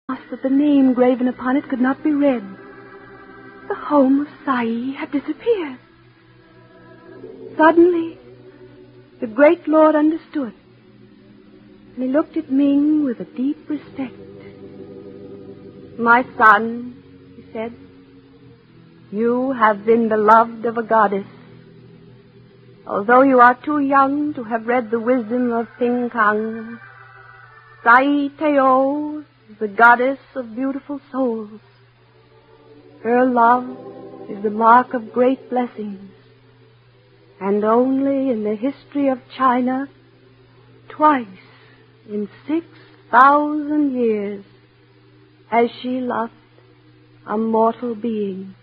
that the name graven upon it could not be read. The home of Sai had disappeared. Suddenly, the great Lord understood, and he looked at Ming with a deep respect. "My son," he said, "you have been beloved of a goddess. Although you are too young to have read the wisdom of Ping Kang, Sai Teo is the goddess of beautiful souls. Her love is the mark of great blessings, and only in the history of China, twice in 6,000 years, has she loved a mortal being."